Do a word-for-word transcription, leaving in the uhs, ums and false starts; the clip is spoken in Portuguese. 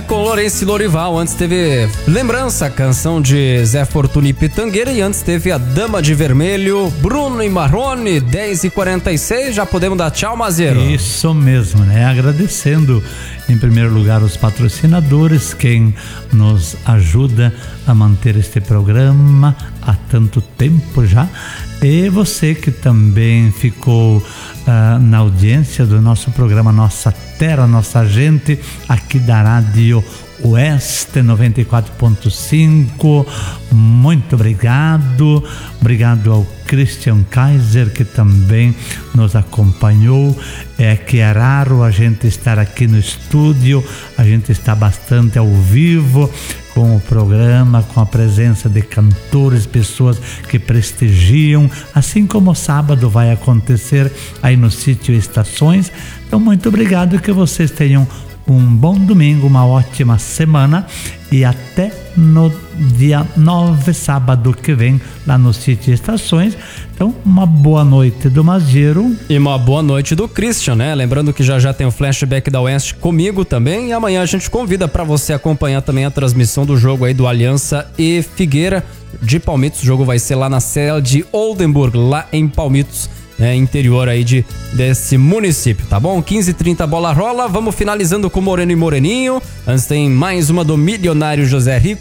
com Lourenço e Lorival. Antes teve Lembrança, canção de Zé Fortuna e Pitangueira. E antes teve a Dama de Vermelho, Bruno e Marrone, dez e quarenta e seis. Já podemos dar tchau, Mazeiro? Isso mesmo, né? Agradecendo em primeiro lugar os patrocinadores, quem nos ajuda a manter este programa há tanto tempo já, e você que também ficou uh, na audiência do nosso programa Nossa Terra, Nossa Gente, aqui da Rádio Oeste noventa e quatro ponto cinco. Muito obrigado. Obrigado ao Christian Kaiser, que também nos acompanhou. É que é raro a gente estar aqui no estúdio, a gente está bastante ao vivo com o programa, com a presença de cantores, pessoas que prestigiam, assim como sábado vai acontecer aí no Sítio Estações. Então, muito obrigado, que vocês tenham um bom domingo, uma ótima semana, e até no dia nove, sábado que vem, lá no Sítio Estações. Então, uma boa noite do Mazeiro. E uma boa noite do Christian, né? Lembrando que já já tem o Flashback da Oeste comigo também. E amanhã a gente convida para você acompanhar também a transmissão do jogo aí do Aliança e Figueira de Palmitos. O jogo vai ser lá na sede de Oldenburg, lá em Palmitos, É, interior aí de, desse município, tá bom? quinze e trinta, bola rola. Vamos finalizando com Moreno e Moreninho. Antes tem mais uma do milionário José Rico.